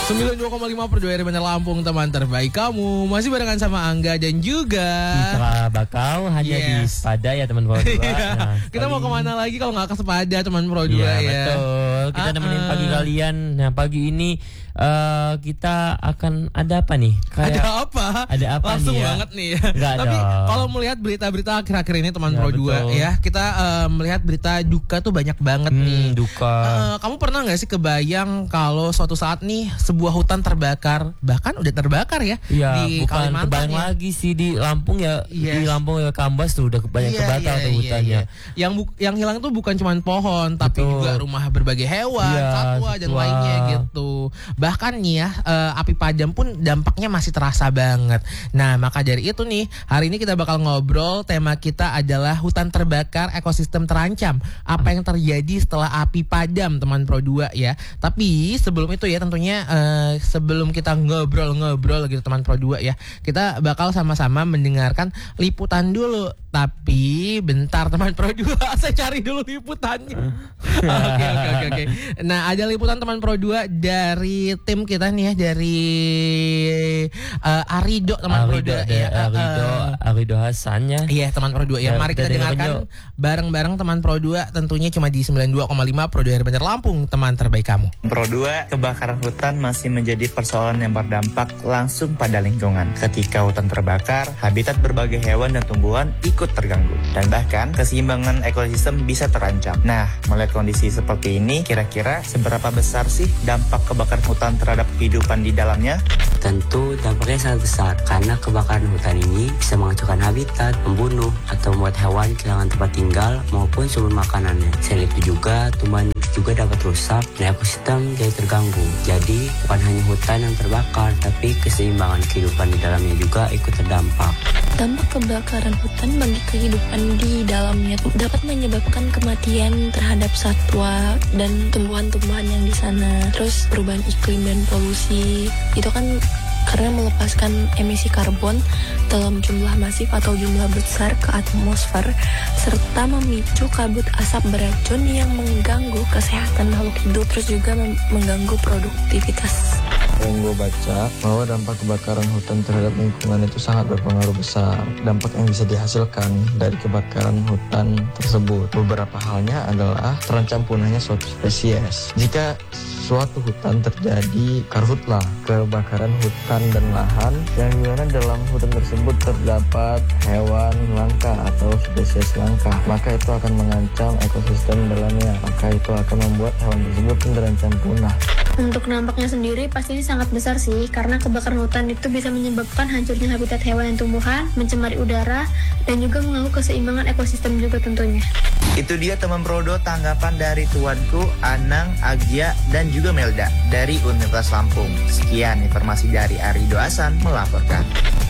92,5 per 2 RRI Bandar Lampung, teman terbaik kamu. Masih barengan sama Angga dan juga Citra Bakau hanya di Sepada ya teman Pro 2. Nah, kita mau kemana lagi kalau nggak ke Sepada teman Pro 2 ya? Betul. Kita nemenin pagi kalian. Nah pagi ini kita akan ada apa nih? Ada apa langsung nih ya? Banget nih ya. Tapi kalau melihat berita-berita akhir-akhir ini teman Pro 2 ya, kita melihat berita duka tuh banyak banget nih. Duka. Kamu pernah nggak sih kebayang kalau suatu saat nih sebuah hutan terbakar, bahkan udah terbakar ya, di bukan Kalimantan ya? Lagi sih di Lampung ya, di Lampung ya Kambas tuh udah banyak kebakar tuh hutannya. Yang hilang tuh bukan cuma pohon, tapi juga rumah berbagai hewan, satwa dan lainnya gitu. Bahkan nih ya, api padam pun dampaknya masih terasa banget. Nah maka dari itu nih, hari ini kita bakal ngobrol. Tema kita adalah hutan terbakar, ekosistem terancam. Apa yang terjadi setelah api padam, teman Pro 2 ya. Tapi sebelum itu ya tentunya sebelum kita ngobrol-ngobrol gitu teman Pro 2 ya, kita bakal sama-sama mendengarkan liputan dulu. Tapi bentar teman Pro 2, saya cari dulu liputannya. Oke. Nah ada liputan teman Pro 2 dari tim kita nih ya, dari Arido teman Pro 2 ya. Arido Hasan ya. Iya teman Pro 2 ya. Mari kita dengarkan bareng-bareng teman Pro 2, tentunya cuma di 92,5 Pro 2 RRI Bandar Lampung, teman terbaik kamu. Pro 2, kebakaran hutan masih menjadi persoalan yang berdampak langsung pada lingkungan. Ketika hutan terbakar, habitat berbagai hewan dan tumbuhan ikut terganggu. Dan bahkan keseimbangan ekosistem bisa terancam. Nah, melihat kondisi seperti ini, kira-kira seberapa besar sih dampak kebakaran hutan terhadap kehidupan di dalamnya? Tentu dampaknya sangat besar, karena kebakaran hutan ini bisa menghancurkan habitat, membunuh, atau membuat hewan kehilangan tempat tinggal maupun sumber makanannya. Selain itu juga, tumbuhan juga dapat rusak dan ekosistem jadi terganggu. Jadi, bukan hanya hutan yang terbakar, tapi keseimbangan kehidupan di dalamnya juga ikut terdampak. Dampak kebakaran hutan bagi kehidupan di dalamnya dapat menyebabkan kematian terhadap satwa dan tumbuhan-tumbuhan yang di sana. Terus perubahan iklim dan polusi itu kan karena melepaskan emisi karbon dalam jumlah masif atau jumlah besar ke atmosfer, serta memicu kabut asap beracun yang mengganggu kesehatan makhluk hidup, terus juga mengganggu produktivitas. Yang gue baca bahwa dampak kebakaran hutan terhadap lingkungan itu sangat berpengaruh besar. Dampak yang bisa dihasilkan dari kebakaran hutan tersebut, beberapa halnya adalah terancam punahnya suatu spesies. Jika suatu hutan terjadi karhutlah, kebakaran hutan dan lahan, yang dimana dalam hutan tersebut terdapat hewan langka atau spesies langka, maka itu akan mengancam ekosistem dalamnya, maka itu akan membuat hewan tersebut terancam punah. Untuk dampaknya sendiri pastinya sangat besar sih, karena kebakaran hutan itu bisa menyebabkan hancurnya habitat hewan dan tumbuhan, mencemari udara, dan juga mengganggu keseimbangan ekosistem juga tentunya. Itu dia teman Prodo, tanggapan dari tuanku, Anang, Agya, dan juga Melda dari Universitas Lampung. Sekian informasi dari Arido Hasan melaporkan.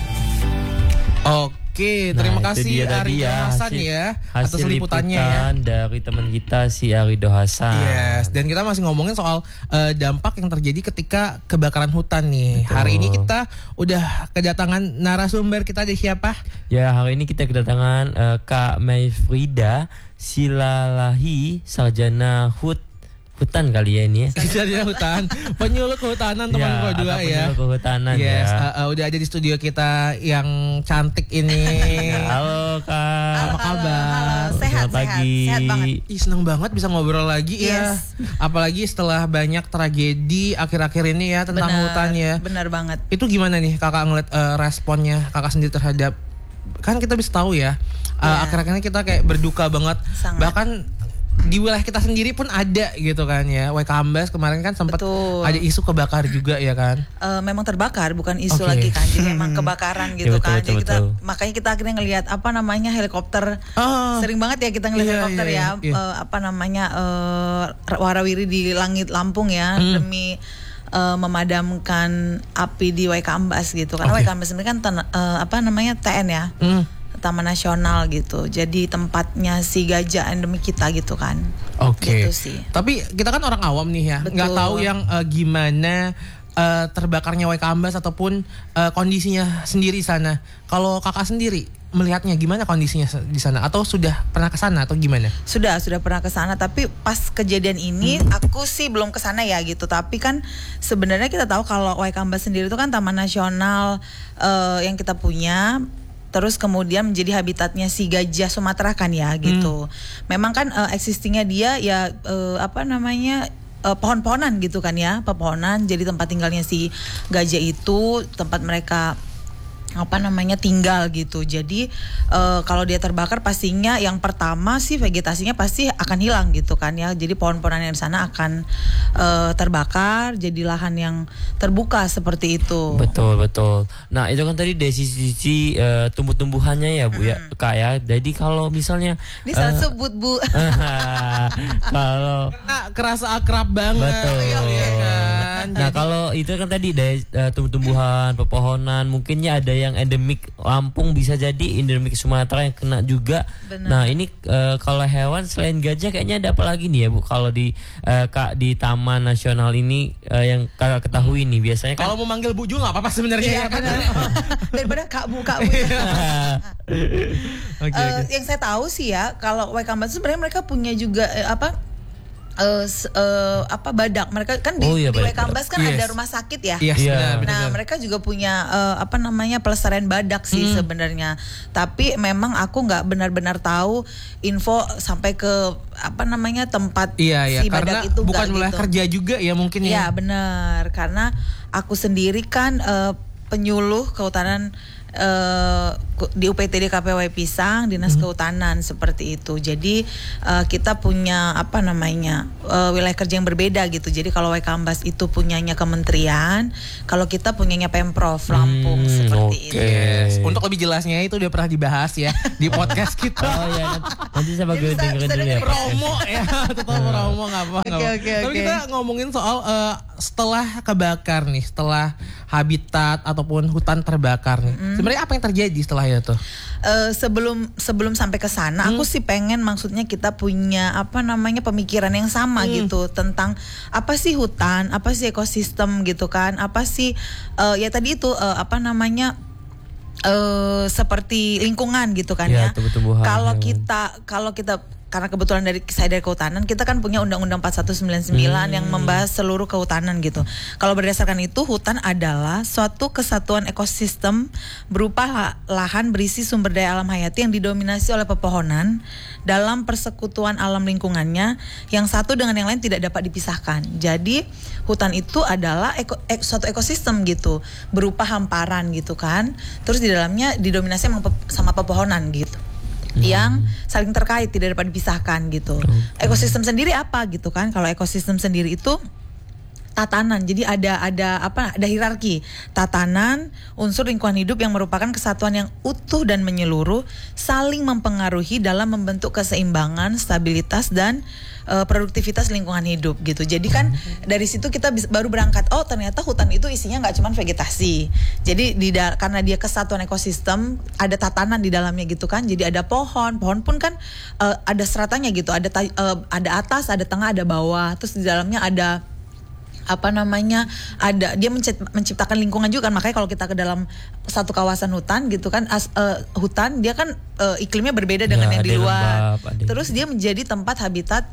Oke, terima kasih Arido Hasan ya atas liputannya ya. Dari teman kita si Arido Hasan. Yes, dan kita masih ngomongin soal dampak yang terjadi ketika kebakaran hutan nih. Betul. Hari ini kita udah kedatangan narasumber kita, ada siapa? Ya, hari ini kita kedatangan Kak Mayfrida Silalahi, sarjana hutan kali ya ini ya. Sarjana hutan, penyuluh kehutanan teman Pro 2 ya. Penyuluh kehutanan ya. Udah ada di studio kita yang cantik ini. Halo Kak. Apa kabar? Sehat banget. Seneng banget bisa ngobrol lagi ya. Apalagi setelah banyak tragedi akhir-akhir ini ya tentang hutan ya. Benar banget. Itu gimana nih Kakak ngeliat responnya Kakak sendiri terhadap, kan kita bisa tahu ya, akhir-akhir ini kita kayak berduka banget. Sangat. Bahkan di wilayah kita sendiri pun ada gitu kan ya. Kambas kemarin kan sempat ada isu kebakar juga ya kan. Memang terbakar, bukan isu lagi kan. Jadi memang kebakaran gitu kan. Jadi makanya kita akhirnya ngelihat helikopter. Sering banget ya kita ngelihat helikopter warawiri di langit Lampung ya, demi memadamkan api di Kambas gitu. Karena Kambas ini kan TN ya. Taman Nasional gitu. Jadi tempatnya si gajah endemik kita gitu kan. Oke. Gitu sih. Tapi kita kan orang awam nih ya, nggak tahu yang gimana terbakarnya Kambas ataupun kondisinya sendiri sana. Kalau kakak sendiri melihatnya gimana kondisinya di sana atau sudah pernah ke sana atau gimana? Sudah pernah ke sana, tapi pas kejadian ini aku sih belum ke sana ya gitu. Tapi kan sebenarnya kita tahu kalau Waikambas sendiri itu kan taman nasional yang kita punya. Terus kemudian menjadi habitatnya si gajah Sumatera kan ya gitu. Memang kan existingnya dia ya pohon-pohonan gitu kan ya, pepohonan. Jadi tempat tinggalnya si gajah itu tempat mereka tinggal gitu. Jadi kalau dia terbakar pastinya yang pertama sih vegetasinya pasti akan hilang gitu kan ya. Jadi pohon-pohonan yang di sana akan terbakar jadi lahan yang terbuka seperti itu. Betul. Nah, itu kan tadi dari sisi tumbuh-tumbuhannya ya Bu ya, Kak ya. Jadi kalau misalnya salah sebut Bu. Kalau kerasa akrab banget. Betul. Ya kan? Nah, kalau itu kan tadi dari tumbuh-tumbuhan, pepohonan, mungkinnya ada yang endemik Lampung, bisa jadi endemik Sumatera yang kena juga. Benar. Nah, ini kalau hewan selain gajah kayaknya ada apa lagi nih ya Bu? Kalau di Kak di Taman Nasional ini yang Kakak ketahui nih biasanya kan. Kalau mau manggil Bu juga nggak apa-apa sebenarnya. Iya, kan? Daripada Kak Bu. Yang saya tahu sih ya, kalau Waikambas sebenarnya mereka punya juga badak. Mereka kan di Waikambas kan ada rumah sakit ya. Yes, benar. Nah, mereka juga punya pelestarian badak sih sebenarnya. Tapi memang aku nggak benar-benar tahu info sampai ke tempat si badak itu. Bukan wilayah gitu. kerja juga ya mungkin ya. Iya, benar. Karena aku sendiri kan penyuluh kehutanan di UPTD KPW Pisang, Dinas Kehutanan seperti itu. Jadi kita punya wilayah kerja yang berbeda gitu. Jadi kalau Waikambas itu punyanya kementerian, kalau kita punyanya Pemprov Lampung seperti itu. Untuk lebih jelasnya itu udah pernah dibahas ya di podcast kita. Oh ya, nanti saya bagi dengerin dulu ya. Promo ya, tetap promo nggak apa. Tapi kita ngomongin soal setelah kebakar nih, setelah habitat ataupun hutan terbakar nih. Sebenarnya apa yang terjadi setelah itu? Sebelum sampai ke sana, aku sih pengen maksudnya kita punya pemikiran yang sama gitu tentang apa sih hutan, apa sih ekosistem gitu kan, apa sih ya tadi itu seperti lingkungan gitu kan ya. Kalau kita karena kebetulan saya dari kehutanan, kita kan punya Undang-Undang 4199 yang membahas seluruh kehutanan gitu. Kalau berdasarkan itu, hutan adalah suatu kesatuan ekosistem berupa lahan berisi sumber daya alam hayati yang didominasi oleh pepohonan dalam persekutuan alam lingkungannya yang satu dengan yang lain tidak dapat dipisahkan. Jadi hutan itu adalah suatu ekosistem gitu, berupa hamparan gitu kan. Terus di dalamnya didominasi sama pepohonan gitu. Yang saling terkait, tidak dapat dipisahkan gitu. Ekosistem sendiri apa gitu kan? Kalau ekosistem sendiri itu tatanan. Jadi ada hierarki. Tatanan, unsur lingkungan hidup yang merupakan kesatuan yang utuh dan menyeluruh, saling mempengaruhi dalam membentuk keseimbangan, stabilitas dan produktivitas lingkungan hidup gitu. Jadi kan dari situ kita baru berangkat, oh ternyata hutan itu isinya nggak cuma vegetasi. Jadi karena dia kesatuan ekosistem, ada tatanan di dalamnya gitu kan. Jadi ada pohon pun kan ada stratanya gitu. Ada atas, ada tengah, ada bawah. Terus di dalamnya ada dia menciptakan lingkungan juga kan. Makanya kalau kita ke dalam satu kawasan hutan gitu kan, hutan dia kan iklimnya berbeda dengan yang di luar. Terus dia menjadi tempat habitat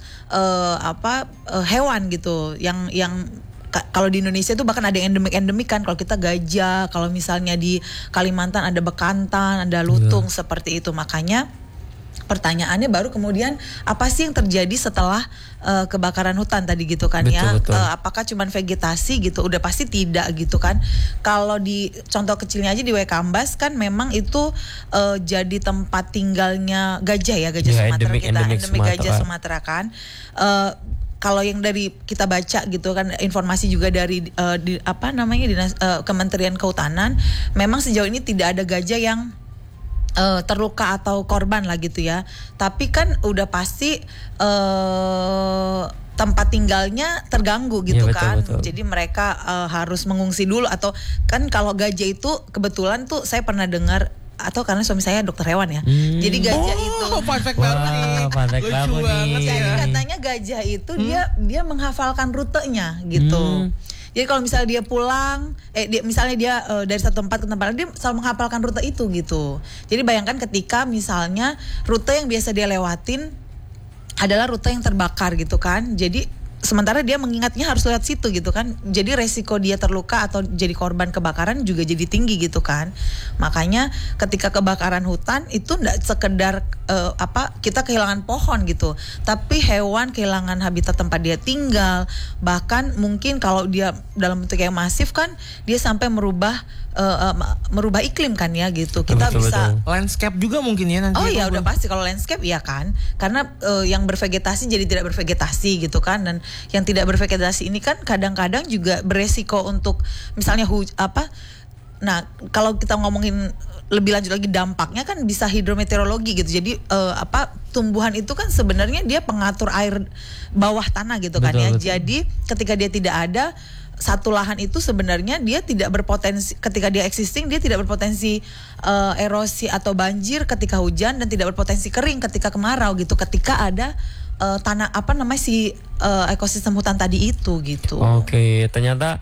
hewan gitu yang kalau di Indonesia itu bahkan ada yang endemik kan. Kalau kita gajah, kalau misalnya di Kalimantan ada bekantan, ada lutung seperti itu. Makanya pertanyaannya baru kemudian apa sih yang terjadi setelah kebakaran hutan tadi gitu kan. Betul. Apakah cuman vegetasi gitu? Udah pasti tidak gitu kan. Kalau di contoh kecilnya aja di Waikambas kan memang itu jadi tempat tinggalnya gajah Sumatera, endemik gajah Sumatera kan. Kalau yang dari kita baca gitu kan, informasi juga dari Dinas Kementerian Kehutanan, memang sejauh ini tidak ada gajah yang terluka atau korban lah gitu ya. Tapi kan udah pasti tempat tinggalnya terganggu gitu betul. Jadi mereka harus mengungsi dulu. Atau kan kalau gajah itu kebetulan tuh saya pernah dengar, atau karena suami saya dokter hewan ya. Jadi gajah itu fun fact banget nih. Jadi katanya gajah itu dia menghafalkan rutenya gitu. Jadi kalau misalnya dia pulang, misalnya dia dari satu tempat ke tempat lain, dia selalu menghafalkan rute itu gitu. Jadi bayangkan ketika misalnya rute yang biasa dia lewatin adalah rute yang terbakar gitu kan. Jadi sementara dia mengingatnya harus lewat situ gitu kan. Jadi resiko dia terluka atau jadi korban kebakaran juga jadi tinggi gitu kan. Makanya ketika kebakaran hutan itu enggak sekedar kita kehilangan pohon gitu, tapi hewan kehilangan habitat tempat dia tinggal. Bahkan mungkin kalau dia dalam bentuk yang masif kan, dia sampai merubah iklim kan ya gitu. Kita bisa landscape juga mungkin ya nanti. Oh iya udah pasti kalau landscape iya kan. Karena yang bervegetasi jadi tidak bervegetasi gitu kan, dan yang tidak bervegetasi ini kan kadang-kadang juga beresiko untuk misalnya nah kalau kita ngomongin lebih lanjut lagi dampaknya kan bisa hidrometeorologi gitu. Jadi tumbuhan itu kan sebenarnya dia pengatur air bawah tanah gitu kan ya. Jadi ketika dia tidak ada, satu lahan itu sebenarnya dia tidak berpotensi, ketika dia existing dia tidak berpotensi erosi atau banjir ketika hujan, dan tidak berpotensi kering ketika kemarau gitu, ketika ada tanah ekosistem hutan tadi itu gitu. Oke, ternyata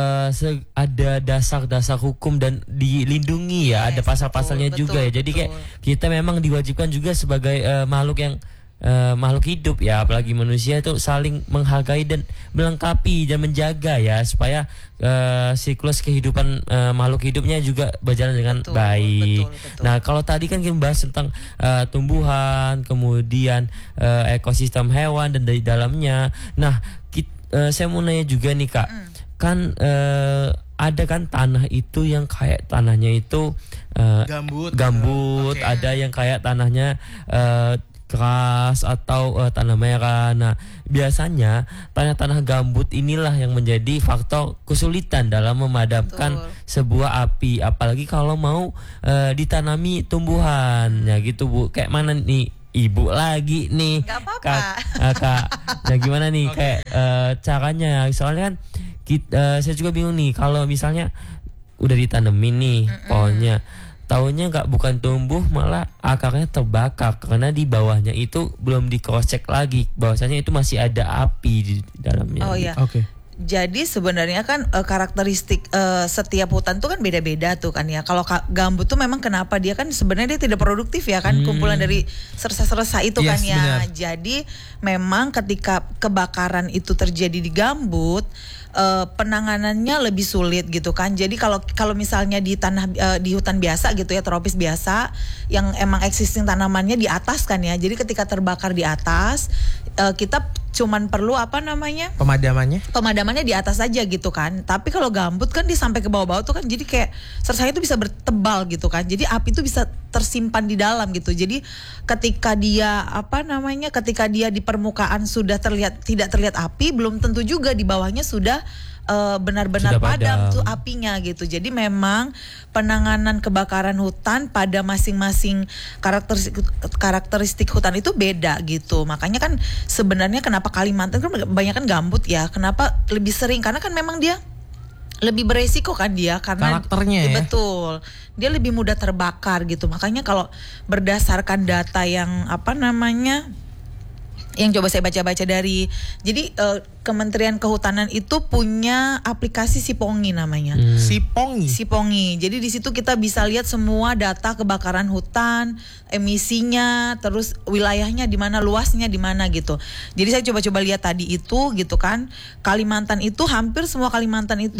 ada dasar-dasar hukum dan dilindungi ya, ada pasal-pasalnya juga ya. Jadi kayak kita memang diwajibkan juga sebagai makhluk hidup ya, apalagi manusia itu saling menghargai dan melengkapi dan menjaga ya, supaya siklus kehidupan makhluk hidupnya juga berjalan dengan baik. Betul. Nah kalau tadi kan kita bahas tentang tumbuhan, kemudian ekosistem hewan dan dari dalamnya. Nah saya mau nanya juga nih Kak, kan ada kan tanah itu yang kayak tanahnya itu gambut, ada yang kayak tanahnya keras atau tanah merah. Nah, biasanya tanah-tanah gambut inilah yang menjadi faktor kesulitan dalam memadamkan sebuah api, apalagi kalau mau ditanami tumbuhan. Ya gitu Bu. Kayak mana nih Ibu lagi nih? Gak apa-apa. Kak. Nah, gimana nih kayak caranya? Soalnya kan saya juga bingung nih kalau misalnya udah ditanemin nih pohonnya, taunya bukan tumbuh, malah akarnya terbakar karena di bawahnya itu belum di cross check lagi bahwasanya itu masih ada api di dalamnya. Oh iya. Oke. Jadi sebenarnya kan karakteristik setiap hutan tuh kan beda-beda tuh kan ya. Kalau gambut tuh memang kenapa dia kan sebenarnya dia tidak produktif ya kan, kumpulan dari sersa-sersa itu kan ya. Benar. Jadi memang ketika kebakaran itu terjadi di gambut, penanganannya lebih sulit gitu kan. Jadi kalau misalnya di di hutan biasa gitu ya, tropis biasa yang emang existing tanamannya di atas kan ya. Jadi ketika terbakar di atas, kita cuman perlu pemadamannya di atas aja gitu kan. Tapi kalau gambut kan dia sampai ke bawah-bawah tuh kan, jadi kayak sersanya itu bisa bertebal gitu kan. Jadi api itu bisa tersimpan di dalam gitu. Jadi ketika dia ketika dia di permukaan sudah tidak terlihat api, belum tentu juga di bawahnya sudah benar-benar padam tuh apinya gitu. Jadi memang penanganan kebakaran hutan pada masing-masing karakteristik hutan itu beda gitu. Makanya kan sebenarnya kenapa Kalimantan kan kebanyakan gambut ya, kenapa lebih sering, karena kan memang dia lebih beresiko kan dia, karena karakternya ya. Betul. Dia lebih mudah terbakar gitu. Makanya kalau berdasarkan data yang yang coba saya baca-baca dari, jadi Kementerian Kehutanan itu punya aplikasi Sipongi namanya. Sipongi. Jadi di situ kita bisa lihat semua data kebakaran hutan, emisinya, terus wilayahnya di mana, luasnya di mana gitu. Jadi saya coba-coba lihat tadi itu gitu kan. Kalimantan itu hampir semua Kalimantan itu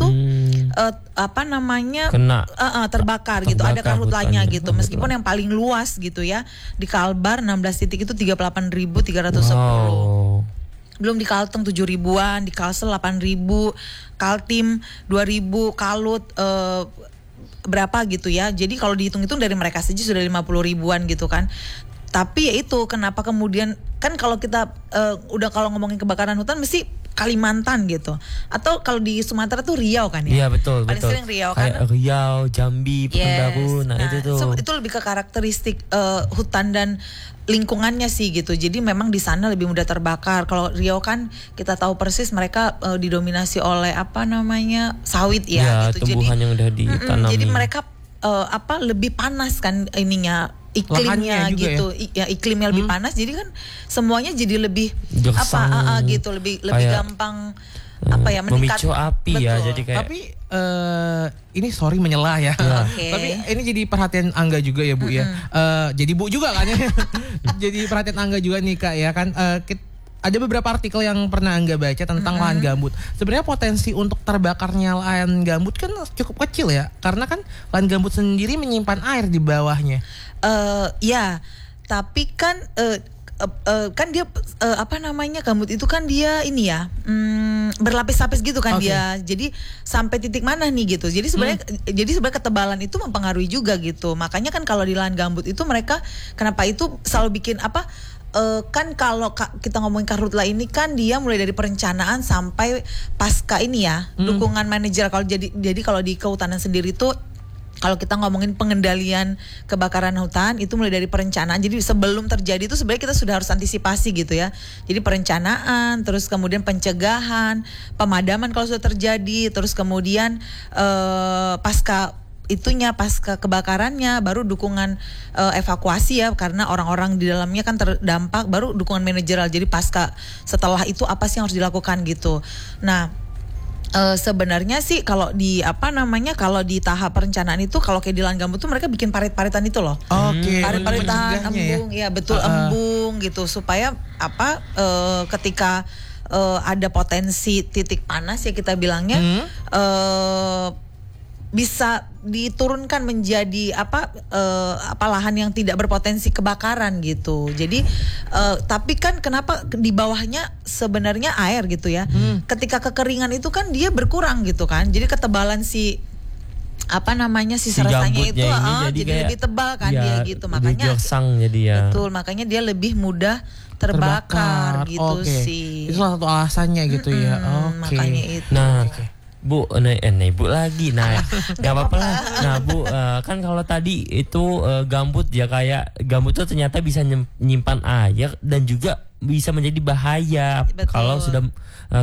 terbakar gitu. Ada karhutannya gitu. Meskipun yang paling luas gitu ya, di Kalbar 16 titik itu 38.310. Belum di Kalteng 7.000-an, di Kalsel 8.000, Kaltim 2.000, Kalut berapa gitu ya. Jadi kalau dihitung-hitung dari mereka saja sudah 50.000-an gitu kan. Tapi ya itu kenapa kemudian kan kalau kita kalau ngomongin kebakaran hutan mesti Kalimantan gitu. Atau kalau di Sumatera tuh Riau kan ya. Iya betul. Paling sering Riau kan. Riau, Jambi, Pekanbaru. Nah itu tuh. Itu lebih ke karakteristik hutan dan lingkungannya sih gitu. Jadi memang di sana lebih mudah terbakar. Kalau Riau kan kita tahu persis mereka didominasi oleh sawit ya gitu. Tumbuhan yang udah ditanami. Jadi mereka lebih panas kan iklimnya gitu ya, iklimnya lebih panas, jadi kan semuanya jadi lebih gersang, gitu, lebih gampang apa ya, meningkat, memicu api. Betul. Ya jadi kayak tapi ini sorry menyelah ya, Okay. tapi ini jadi perhatian Angga juga ya Bu ya, jadi Bu juga kan ya. Jadi perhatian Angga juga nih Kak ya kan, ada beberapa artikel yang pernah Angga baca tentang lahan gambut. Sebenarnya potensi untuk terbakarnya lahan gambut kan cukup kecil ya, karena kan lahan gambut sendiri menyimpan air di bawahnya. Ya, tapi kan kan dia apa namanya, gambut itu kan dia ini ya berlapis-lapis gitu kan. Dia jadi sampai titik mana nih gitu. Jadi sebenarnya ketebalan itu mempengaruhi juga gitu. Makanya kan kalau di lahan gambut itu mereka kenapa itu selalu bikin apa, kan kalau kita ngomongin Karhutla ini kan dia mulai dari perencanaan sampai pasca ini ya, dukungan manajer. Kalau jadi kalau di kehutanan sendiri tuh, kalau kita ngomongin pengendalian kebakaran hutan itu mulai dari perencanaan. Jadi sebelum terjadi itu sebenarnya kita sudah harus antisipasi gitu ya. Jadi perencanaan, terus kemudian pencegahan, pemadaman kalau sudah terjadi, terus kemudian pasca kebakarannya baru dukungan evakuasi ya, karena orang-orang di dalamnya kan terdampak, baru dukungan manajerial. Jadi pasca setelah itu apa sih yang harus dilakukan gitu. Nah, sebenarnya sih kalau di kalau di tahap perencanaan itu, kalau kayak di lahan gambut tuh mereka bikin parit-paritan itu loh. Parit-paritan embung ya betul, embung gitu, supaya ketika ada potensi titik panas ya kita bilangnya, bisa diturunkan menjadi lahan yang tidak berpotensi kebakaran gitu. Jadi tapi kan kenapa di bawahnya sebenarnya air gitu ya. Ketika kekeringan itu kan dia berkurang gitu kan. Jadi ketebalan si serasanya itu jadi lebih tebal kan, dia gitu. Makanya jadi ya. Betul, makanya dia lebih mudah terbakar gitu sih. Itu salah satu alasannya gitu ya. Makanya itu. Nah, Bu, Bu lagi. Nah, nggak apa-apa lah. Nah, Bu, kan kalau tadi itu gambut ya, kayak gambut tuh ternyata bisa menyimpan air dan juga bisa menjadi bahaya. Betul. Kalau sudah